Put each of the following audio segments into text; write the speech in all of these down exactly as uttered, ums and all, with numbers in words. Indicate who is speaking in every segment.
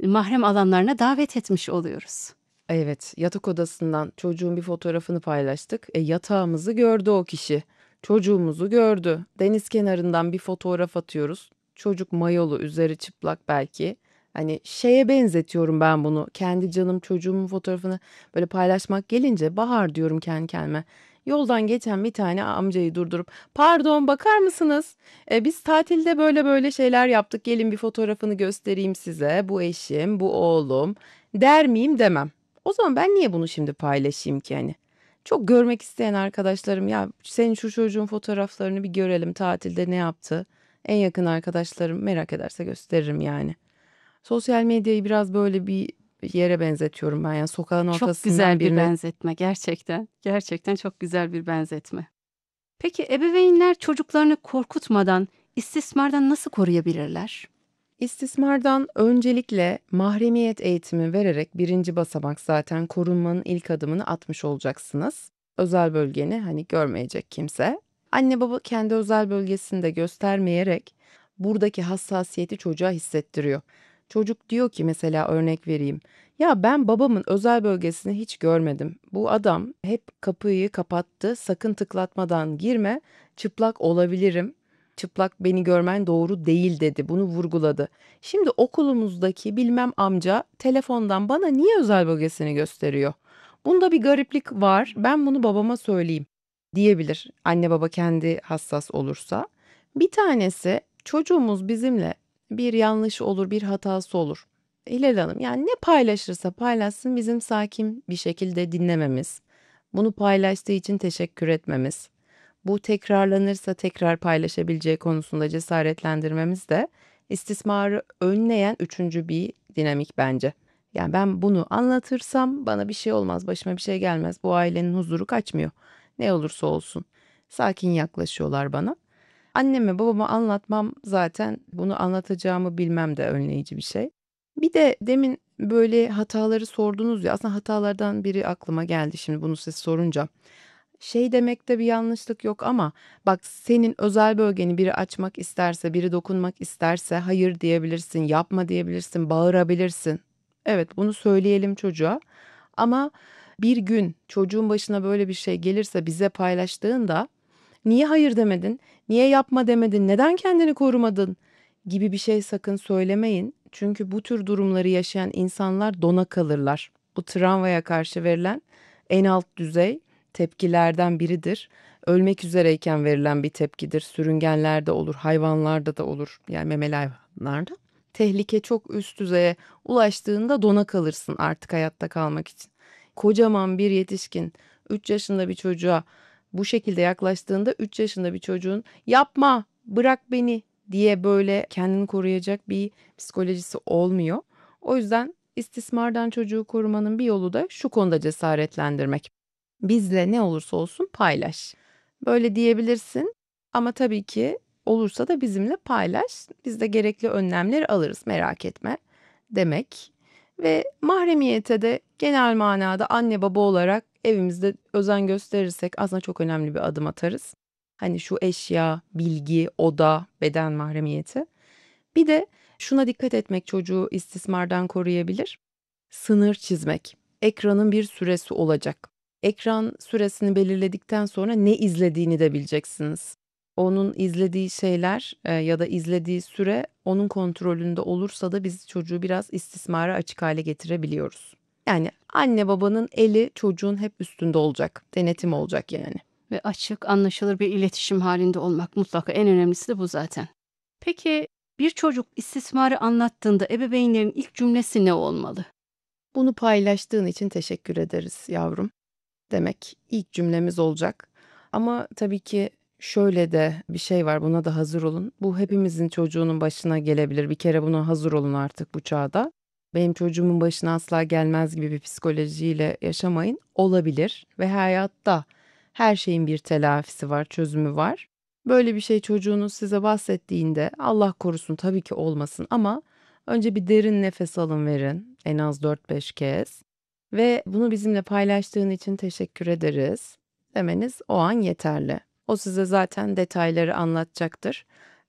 Speaker 1: mahrem alanlarına davet etmiş oluyoruz.
Speaker 2: Evet, yatak odasından çocuğun bir fotoğrafını paylaştık. E, yatağımızı gördü o kişi. Çocuğumuzu gördü. Deniz kenarından bir fotoğraf atıyoruz. Çocuk mayolu, üzeri çıplak belki. Hani şeye benzetiyorum ben bunu. Kendi canım çocuğumun fotoğrafını böyle paylaşmak gelince Bahar diyorum kendi kendime. Yoldan geçen bir tane amcayı durdurup pardon bakar mısınız? E, biz tatilde böyle böyle şeyler yaptık. Gelin bir fotoğrafını göstereyim size. Bu eşim, bu oğlum. Der miyim demem. O zaman ben niye bunu şimdi paylaşayım ki hani? Çok görmek isteyen arkadaşlarım ya senin şu çocuğun fotoğraflarını bir görelim tatilde ne yaptı? En yakın arkadaşlarım merak ederse gösteririm yani. Sosyal medyayı biraz böyle bir yere benzetiyorum ben yani sokağın
Speaker 1: Çok
Speaker 2: ortasından
Speaker 1: güzel bir
Speaker 2: birine.
Speaker 1: benzetme gerçekten. Gerçekten çok güzel bir benzetme. Peki ebeveynler çocuklarını korkutmadan, istismardan nasıl koruyabilirler?
Speaker 2: İstismardan öncelikle mahremiyet eğitimi vererek birinci basamak zaten korunmanın ilk adımını atmış olacaksınız. Özel bölgeni hani görmeyecek kimse. Anne baba kendi özel bölgesini de göstermeyerek buradaki hassasiyeti çocuğa hissettiriyor. Çocuk diyor ki mesela örnek vereyim. Ya ben babamın özel bölgesini hiç görmedim. Bu adam hep kapıyı kapattı. Sakın tıklatmadan girme. Çıplak olabilirim. Çıplak beni görmen doğru değil dedi. Bunu vurguladı. Şimdi okulumuzdaki bilmem amca telefondan bana niye özel bölgesini gösteriyor? Bunda bir gariplik var. Ben bunu babama söyleyeyim diyebilir. Anne baba kendi hassas olursa. Bir tanesi çocuğumuz bizimle bir yanlış olur, bir hatası olur. Hilal Hanım yani ne paylaşırsa paylaşsın bizim sakin bir şekilde dinlememiz. Bunu paylaştığı için teşekkür etmemiz. Bu tekrarlanırsa tekrar paylaşabileceği konusunda cesaretlendirmemiz de istismarı önleyen üçüncü bir dinamik bence. Yani ben bunu anlatırsam bana bir şey olmaz, başıma bir şey gelmez. Bu ailenin huzuru kaçmıyor. Ne olursa olsun. Sakin yaklaşıyorlar bana. Anneme babama anlatmam zaten bunu anlatacağımı bilmem de önleyici bir şey. Bir de demin böyle hataları sordunuz ya aslında hatalardan biri aklıma geldi şimdi bunu siz sorunca. Şey demekte bir yanlışlık yok ama bak senin özel bölgeni biri açmak isterse, biri dokunmak isterse hayır diyebilirsin, yapma diyebilirsin, bağırabilirsin. Evet, bunu söyleyelim çocuğa. Ama bir gün çocuğun başına böyle bir şey gelirse bize paylaştığında niye hayır demedin? Niye yapma demedin? Neden kendini korumadın? Gibi bir şey sakın söylemeyin. Çünkü bu tür durumları yaşayan insanlar dona kalırlar. Bu travmaya karşı verilen en alt düzey tepkilerden biridir. Ölmek üzereyken verilen bir tepkidir. Sürüngenlerde olur, hayvanlarda da olur. Yani memeli hayvanlarda. Tehlike çok üst düzeye ulaştığında dona kalırsın artık hayatta kalmak için. Kocaman bir yetişkin üç yaşında bir çocuğa bu şekilde yaklaştığında üç yaşında bir çocuğun yapma, bırak beni diye böyle kendini koruyacak bir psikolojisi olmuyor. O yüzden istismardan çocuğu korumanın bir yolu da şu konuda cesaretlendirmek. Bizle ne olursa olsun paylaş. Böyle diyebilirsin ama tabii ki olursa da bizimle paylaş. Biz de gerekli önlemleri alırız merak etme demek. Ve mahremiyete de genel manada anne baba olarak evimizde özen gösterirsek aslında çok önemli bir adım atarız. Hani şu eşya, bilgi, oda, beden mahremiyeti. Bir de şuna dikkat etmek çocuğu istismardan koruyabilir. Sınır çizmek. Ekranın bir süresi olacak. Ekran süresini belirledikten sonra ne izlediğini de bileceksiniz. Onun izlediği şeyler e, ya da izlediği süre onun kontrolünde olursa da biz çocuğu biraz istismara açık hale getirebiliyoruz. Yani anne babanın eli çocuğun hep üstünde olacak. Denetim olacak yani.
Speaker 1: Ve açık, anlaşılır bir iletişim halinde olmak mutlaka en önemlisi de bu zaten. Peki bir çocuk istismarı anlattığında ebeveynlerin ilk cümlesi ne olmalı?
Speaker 2: Bunu paylaştığın için teşekkür ederiz yavrum demek ilk cümlemiz olacak. Ama tabii ki şöyle de bir şey var buna da hazır olun. Bu hepimizin çocuğunun başına gelebilir. Bir kere buna hazır olun artık bu çağda. Benim çocuğumun başına asla gelmez gibi bir psikolojiyle yaşamayın. Olabilir ve hayatta her şeyin bir telafisi var, çözümü var. Böyle bir şey çocuğunuz size bahsettiğinde Allah korusun tabii ki olmasın ama önce bir derin nefes alın verin en az dört beş kez. Ve bunu bizimle paylaştığın için teşekkür ederiz demeniz o an yeterli. O size zaten detayları anlatacaktır.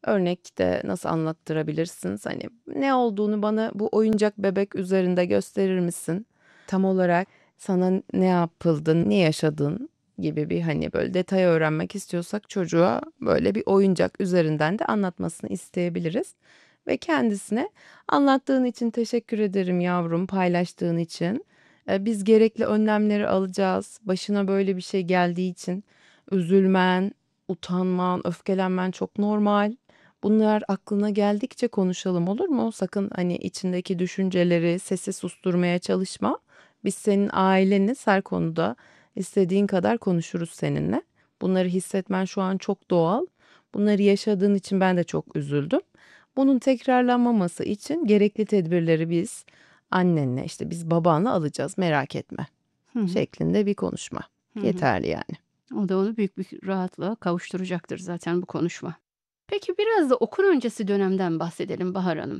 Speaker 2: Örnekte nasıl anlattırabilirsiniz? Hani ne olduğunu bana bu oyuncak bebek üzerinde gösterir misin? Tam olarak sana ne yapıldı, ne yaşadın gibi bir hani böyle detay öğrenmek istiyorsak çocuğa böyle bir oyuncak üzerinden de anlatmasını isteyebiliriz. Ve kendisine anlattığın için teşekkür ederim yavrum, paylaştığın için. E, Biz gerekli önlemleri alacağız. Başına böyle bir şey geldiği için üzülmen, utanman, öfkelenmen çok normal. Bunlar aklına geldikçe konuşalım, olur mu? Sakın hani içindeki düşünceleri, sesi susturmaya çalışma. Biz senin aileniz, her konuda istediğin kadar konuşuruz seninle. Bunları hissetmen şu an çok doğal. Bunları yaşadığın için ben de çok üzüldüm. Bunun tekrarlanmaması için gerekli tedbirleri biz annenle, işte biz babanla alacağız, merak etme
Speaker 1: Hı hı.
Speaker 2: şeklinde bir konuşma.
Speaker 1: Hı hı.
Speaker 2: Yeterli yani.
Speaker 1: O da onu büyük bir rahatlığa kavuşturacaktır zaten bu konuşma. Peki biraz da okul öncesi dönemden bahsedelim Bahar Hanım.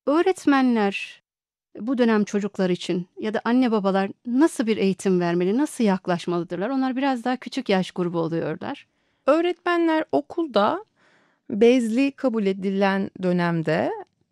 Speaker 1: Öğretmenler bu dönem çocuklar için ya da anne babalar nasıl bir eğitim vermeli, nasıl yaklaşmalıdırlar? Onlar biraz daha küçük yaş grubu oluyorlar.
Speaker 2: Öğretmenler okulda bezli kabul edilen dönemde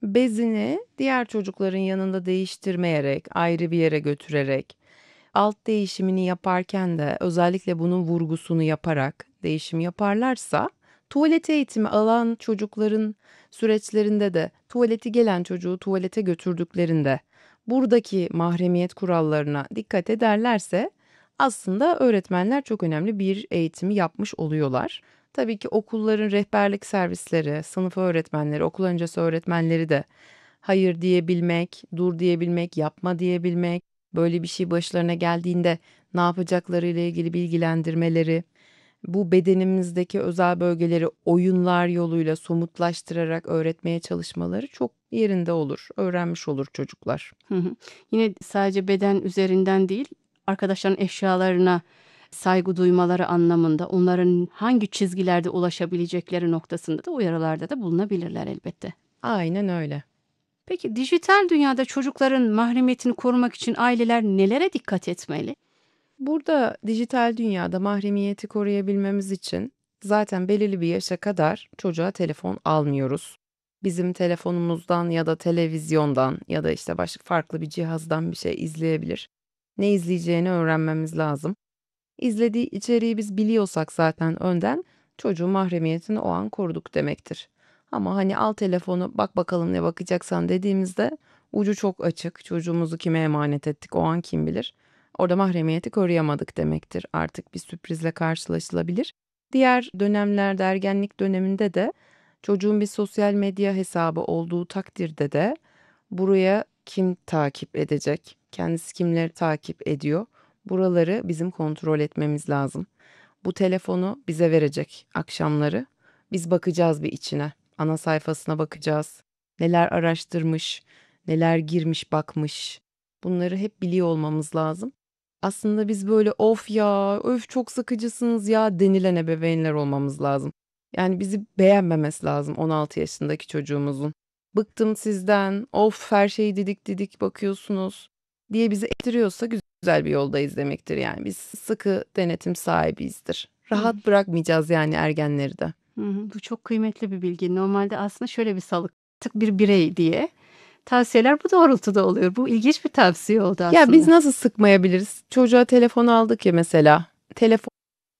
Speaker 2: bezini diğer çocukların yanında değiştirmeyerek, ayrı bir yere götürerek, alt değişimini yaparken de özellikle bunun vurgusunu yaparak değişim yaparlarsa, tuvalet eğitimi alan çocukların süreçlerinde de tuvaleti gelen çocuğu tuvalete götürdüklerinde buradaki mahremiyet kurallarına dikkat ederlerse aslında öğretmenler çok önemli bir eğitimi yapmış oluyorlar. Tabii ki okulların rehberlik servisleri, sınıf öğretmenleri, okul öncesi öğretmenleri de hayır diyebilmek, dur diyebilmek, yapma diyebilmek, böyle bir şey başlarına geldiğinde ne yapacakları ile ilgili bilgilendirmeleri, bu bedenimizdeki özel bölgeleri oyunlar yoluyla somutlaştırarak öğretmeye çalışmaları çok yerinde olur. Öğrenmiş olur çocuklar.
Speaker 1: Hı hı. Yine sadece beden üzerinden değil, arkadaşların eşyalarına saygı duymaları anlamında onların hangi çizgilerde ulaşabilecekleri noktasında da uyarılarda da bulunabilirler elbette.
Speaker 2: Aynen öyle.
Speaker 1: Peki dijital dünyada çocukların mahremiyetini korumak için aileler nelere dikkat etmeli?
Speaker 2: Burada dijital dünyada mahremiyeti koruyabilmemiz için zaten belirli bir yaşa kadar çocuğa telefon almıyoruz. Bizim telefonumuzdan ya da televizyondan ya da işte başka farklı bir cihazdan bir şey izleyebilir. Ne izleyeceğini öğrenmemiz lazım. İzlediği içeriği biz biliyorsak zaten önden çocuğun mahremiyetini o an koruduk demektir. Ama hani al telefonu bak bakalım ne bakacaksan dediğimizde ucu çok açık. Çocuğumuzu kime emanet ettik o an kim bilir. Orada mahremiyeti koruyamadık demektir. Artık bir sürprizle karşılaşılabilir. Diğer dönemlerde ergenlik döneminde de çocuğun bir sosyal medya hesabı olduğu takdirde de buraya kim takip edecek? Kendisi kimleri takip ediyor? Buraları bizim kontrol etmemiz lazım. Bu telefonu bize verecek akşamları. Biz bakacağız bir içine. Ana sayfasına bakacağız. Neler araştırmış, neler girmiş, bakmış. Bunları hep biliyor olmamız lazım. Aslında biz böyle of ya, öf çok sıkıcısınız ya denilen ebeveynler olmamız lazım. Yani bizi beğenmemesi lazım on altı yaşındaki çocuğumuzun. Bıktım sizden, of her şeyi didik didik bakıyorsunuz diye bizi ettiriyorsa güzel bir yoldayız demektir yani. Biz sıkı denetim sahibiyizdir.
Speaker 1: Hı hı.
Speaker 2: Rahat bırakmayacağız yani ergenleri de.
Speaker 1: Hı hı. Bu çok kıymetli bir bilgi. Normalde aslında şöyle bir sağlıklı bir birey diye tavsiyeler bu doğrultuda oluyor. Bu ilginç bir tavsiye oldu
Speaker 2: Ya biz
Speaker 1: aslında.
Speaker 2: nasıl sıkmayabiliriz? Çocuğa telefon aldık ya mesela. Telefon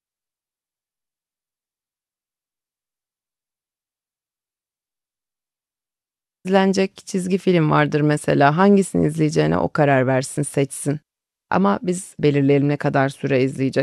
Speaker 2: izlenecek çizgi film vardır mesela. Hangisini izleyeceğine o karar versin, seçsin. Ama biz belirleyelim ne kadar süre izleyecek.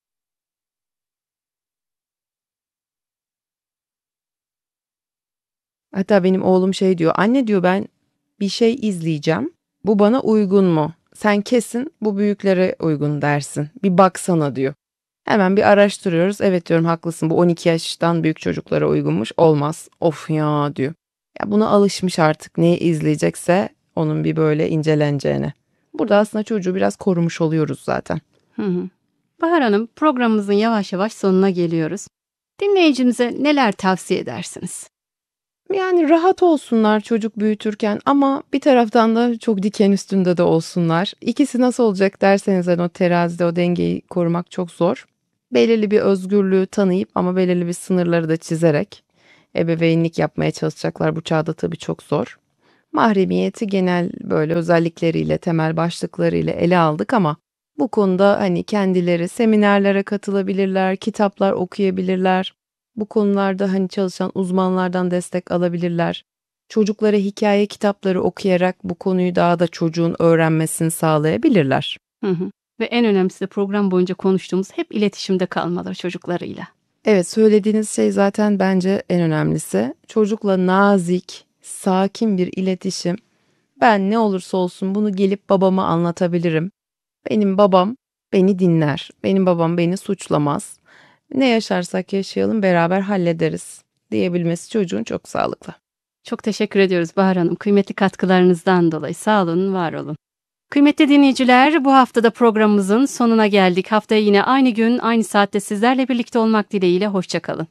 Speaker 2: Hatta benim oğlum şey diyor. Anne diyor ben bir şey izleyeceğim. Bu bana uygun mu? Sen kesin bu büyüklere uygun dersin. Bir baksana diyor. Hemen bir araştırıyoruz. Evet diyorum haklısın bu on iki yaştan büyük çocuklara uygunmuş. Olmaz. Of ya diyor. Ya buna alışmış artık neyi izleyecekse onun bir böyle inceleneceğine. Burada aslında çocuğu biraz korumuş oluyoruz zaten.
Speaker 1: Hı hı. Bahar Hanım, programımızın yavaş yavaş sonuna geliyoruz. Dinleyicimize neler tavsiye edersiniz?
Speaker 2: Yani rahat olsunlar çocuk büyütürken ama bir taraftan da çok diken üstünde de olsunlar. İkisi nasıl olacak derseniz hani o terazide o dengeyi korumak çok zor. Belirli bir özgürlüğü tanıyıp ama belirli bir sınırları da çizerek ebeveynlik yapmaya çalışacaklar. Bu çağda tabii çok zor. Mahremiyeti genel böyle özellikleriyle, temel başlıklarıyla ele aldık ama bu konuda hani kendileri seminerlere katılabilirler, kitaplar okuyabilirler. Bu konularda hani çalışan uzmanlardan destek alabilirler. Çocuklara hikaye kitapları okuyarak bu konuyu daha da çocuğun öğrenmesini sağlayabilirler.
Speaker 1: Hı hı. Ve en önemlisi de program boyunca konuştuğumuz hep iletişimde kalmaları çocuklarıyla.
Speaker 2: Evet, söylediğiniz şey zaten bence en önemlisi. Çocukla nazik, sakin bir iletişim. Ben ne olursa olsun bunu gelip babama anlatabilirim. Benim babam beni dinler. Benim babam beni suçlamaz. Ne yaşarsak yaşayalım beraber hallederiz diyebilmesi çocuğun çok sağlıklı.
Speaker 1: Çok teşekkür ediyoruz Bahar Hanım. Kıymetli katkılarınızdan dolayı sağ olun, var olun. Kıymetli dinleyiciler, bu haftada programımızın sonuna geldik. Haftaya yine aynı gün, aynı saatte sizlerle birlikte olmak dileğiyle. Hoşça kalın.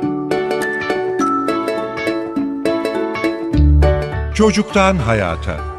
Speaker 3: Çocuktan Hayata